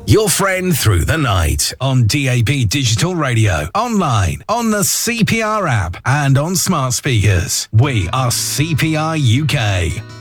Your friend through the night on DAB Digital Radio, online, on the CPR app, and on smart speakers. We are CPR UK.